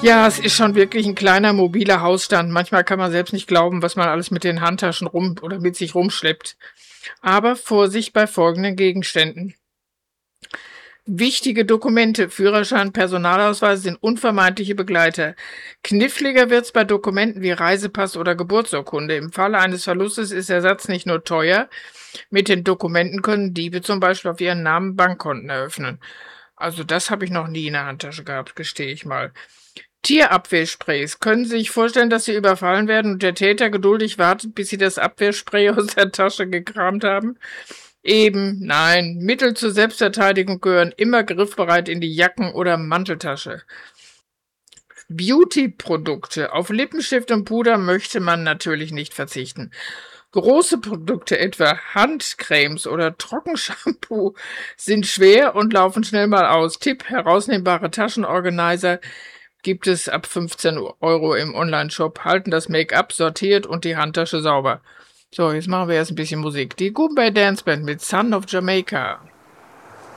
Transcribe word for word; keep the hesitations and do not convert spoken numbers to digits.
Ja, es ist schon wirklich ein kleiner mobiler Hausstand. Manchmal kann man selbst nicht glauben, was man alles mit den Handtaschen rum oder mit sich rumschleppt. Aber Vorsicht bei folgenden Gegenständen. Wichtige Dokumente, Führerschein, Personalausweis sind unvermeidliche Begleiter. Kniffliger wird's bei Dokumenten wie Reisepass oder Geburtsurkunde. Im Falle eines Verlustes ist Ersatz nicht nur teuer, mit den Dokumenten können Diebe zum Beispiel auf ihren Namen Bankkonten eröffnen. Also das habe ich noch nie in der Handtasche gehabt, gestehe ich mal. Tierabwehrsprays. Können Sie sich vorstellen, dass Sie überfallen werden und der Täter geduldig wartet, bis Sie das Abwehrspray aus der Tasche gekramt haben? Eben, nein. Mittel zur Selbstverteidigung gehören immer griffbereit in die Jacken- oder Manteltasche. Beauty-Produkte. Auf Lippenstift und Puder möchte man natürlich nicht verzichten. Große Produkte, etwa Handcremes oder Trockenshampoo, sind schwer und laufen schnell mal aus. Tipp: herausnehmbare Taschenorganizer gibt es ab fünfzehn Euro im Onlineshop, halten das Make-up sortiert und die Handtasche sauber. So, jetzt machen wir erst ein bisschen Musik. Die Goombay Dance Band mit Son of Jamaica.